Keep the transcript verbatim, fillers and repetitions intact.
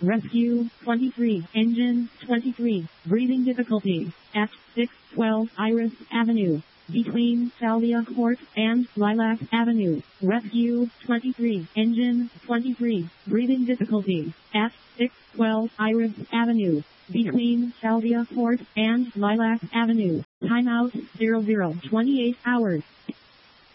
Rescue twenty-three, engine twenty-three, breathing difficulty at six twelve Iris Avenue, between Salvia Court and Lilac Avenue. Rescue twenty-three, engine twenty-three, breathing difficulty at six twelve Iris Avenue, between Salvia Court and Lilac Avenue. Timeout zero zero twenty-eight hours.